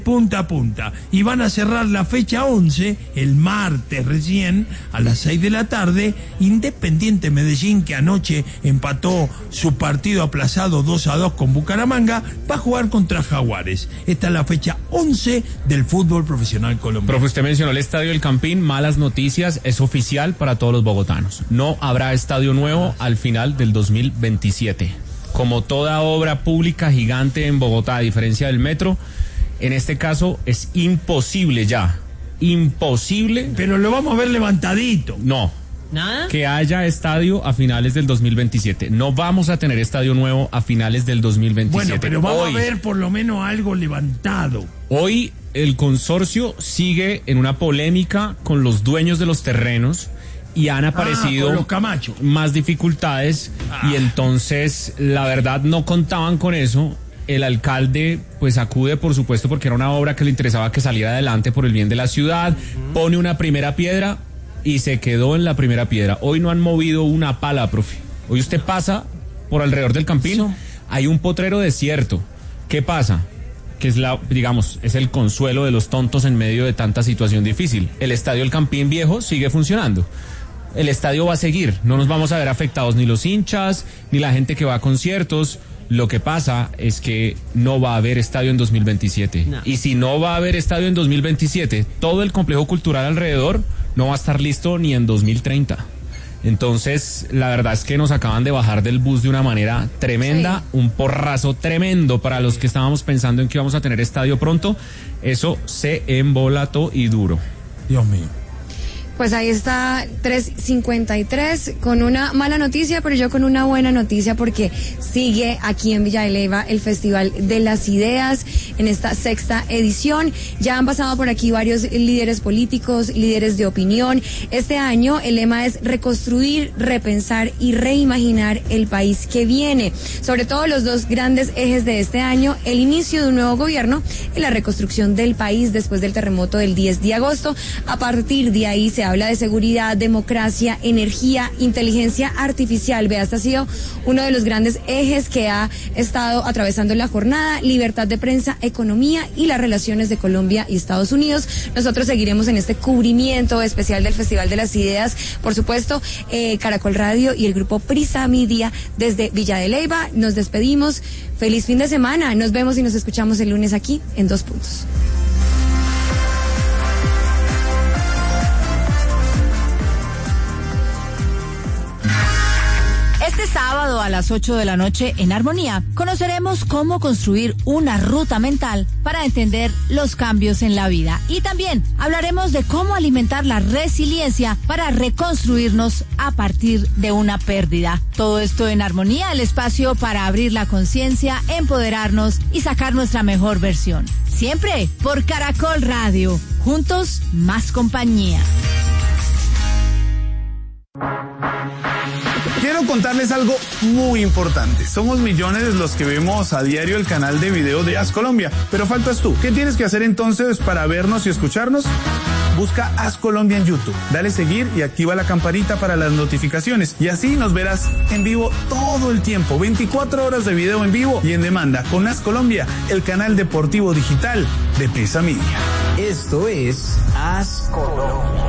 punta a punta, y van a cerrar la fecha 11 el martes recién a las 6 de la tarde. Independiente Medellín, que anoche empató su partido aplazado 2-2 con Bucaramanga, va a jugar contra Jaguares. Esta es la fecha 11 del fútbol profesional colombiano. Profe, usted mencionó el Estadio del Campín, malas noticias, es oficial para todos los bogotanos. No habrá estadio nuevo al final del 2027. Como toda obra pública gigante en Bogotá, a diferencia del metro, en este caso es imposible ya. Imposible. Pero lo vamos a ver levantadito. No. ¿Nada? Que haya estadio a finales del 2027. No vamos a tener estadio nuevo a finales del 2027. Bueno, pero vamos a ver por lo menos algo levantado. Hoy el consorcio sigue en una polémica con los dueños de los terrenos y han aparecido con los Camacho más dificultades y entonces la verdad no contaban con eso. El alcalde pues acude, por supuesto, porque era una obra que le interesaba que saliera adelante por el bien de la ciudad, pone una primera piedra y se quedó en la primera piedra. Hoy no han movido una pala, profe. Hoy usted pasa por alrededor del Campín, hay un potrero desierto. ¿Qué pasa? Que es es el consuelo de los tontos en medio de tanta situación difícil. El estadio del Campín viejo sigue funcionando. El estadio va a seguir, no nos vamos a ver afectados ni los hinchas, ni la gente que va a conciertos. Lo que pasa es que no va a haber estadio en 2027. No. Y si no va a haber estadio en 2027, todo el complejo cultural alrededor no va a estar listo ni en 2030. Entonces, la verdad es que nos acaban de bajar del bus de una manera tremenda, sí. Un porrazo tremendo para los que estábamos pensando en que íbamos a tener estadio pronto. Eso se embolató y duro. Dios mío. Pues ahí está 3:53 con una mala noticia, pero yo con una buena noticia porque sigue aquí en Villa de Leyva el Festival de las Ideas en esta 6ª edición. Ya han pasado por aquí varios líderes políticos, líderes de opinión. Este año el lema es reconstruir, repensar y reimaginar el país que viene. Sobre todo los dos grandes ejes de este año, el inicio de un nuevo gobierno y la reconstrucción del país después del terremoto del 10 de agosto. A partir de ahí se habla de seguridad, democracia, energía, inteligencia artificial. Vea, este ha sido uno de los grandes ejes que ha estado atravesando la jornada, libertad de prensa, economía y las relaciones de Colombia y Estados Unidos. Nosotros seguiremos en este cubrimiento especial del Festival de las Ideas, por supuesto, Caracol Radio y el grupo Prisa Media desde Villa de Leyva. Nos despedimos. Feliz fin de semana. Nos vemos y nos escuchamos el lunes aquí en 2 Puntos. Este sábado a las 8 de la noche en Armonía conoceremos cómo construir una ruta mental para entender los cambios en la vida. Y también hablaremos de cómo alimentar la resiliencia para reconstruirnos a partir de una pérdida. Todo esto en Armonía, el espacio para abrir la conciencia, empoderarnos y sacar nuestra mejor versión. Siempre por Caracol Radio. Juntos, más compañía. Quiero contarles algo muy importante. Somos millones los que vemos a diario el canal de video de As Colombia, pero faltas tú. ¿Qué tienes que hacer entonces para vernos y escucharnos? Busca As Colombia en YouTube, dale seguir y activa la campanita para las notificaciones y así nos verás en vivo todo el tiempo, 24 horas de video en vivo y en demanda con As Colombia, el canal deportivo digital de Prisa Media. Esto es As Colombia.